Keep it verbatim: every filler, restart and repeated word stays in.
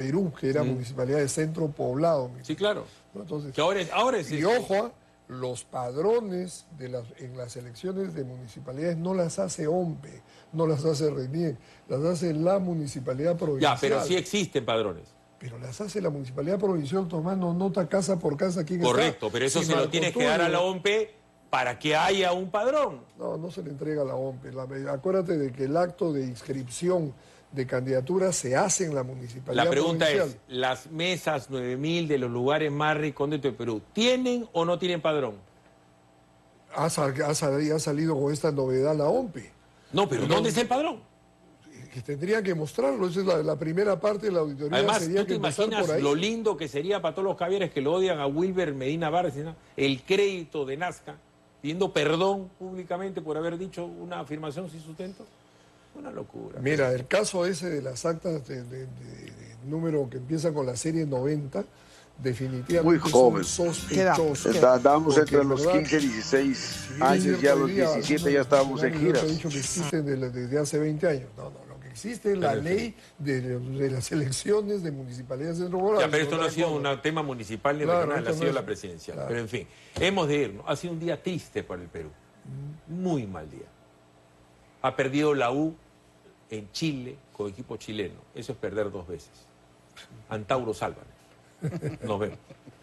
Perú, que era mm. municipalidad de centro poblado. Sí, claro. ¿No? Entonces, que ahora es, ahora es y este. ojo, los padrones de las, en las elecciones de municipalidades no las hace O M P E, no las hace RENIEC, las hace la municipalidad provincial. Ya, pero sí existen padrones. Pero las hace la municipalidad provincial tomando nota casa por casa. ¿Quién Correcto, está? pero eso si se Marco lo tienes Tulio, que dar a la O M P E para que haya un padrón. No, no se le entrega a la O M P E. La, acuérdate de que el acto de inscripción de candidatura se hace en la municipalidad La pregunta provincial. es, las mesas nueve mil de los lugares más recónditos de Perú, ¿tienen o no tienen padrón? Ha, sal, ha, sal, ha salido con esta novedad la O M P E. No, pero no, ¿dónde está el padrón? Que tendría que mostrarlo, esa es la, la primera parte de la auditoría. Además, sería ¿tú te que imaginas por ahí? lo lindo que sería para todos los javieres que lo odian a Wilber Medina Vargas, ¿no? El crédito de Nazca, pidiendo perdón públicamente por haber dicho una afirmación sin sustento? Una locura. Mira, el caso ese de las actas de, de, de, de número que empieza con la serie noventa, definitivamente muy joven, son sospechosos. Estábamos entre los quince y dieciséis años, ya a los diecisiete ya estábamos en giras. Yo he dicho que existen desde hace veinte años. No, no, lo que existe es la ley de, de las elecciones de municipalidades de Centro Poblado. Ya, pero esto no ha sido un tema municipal ni claro, regional, ha sido no es, la presidencial. Claro. Pero en fin, hemos de irnos. Ha sido un día triste para el Perú. Muy mal día. Ha perdido la U en Chile con equipo chileno. Eso es perder dos veces. Antauro, sálvame. Nos vemos.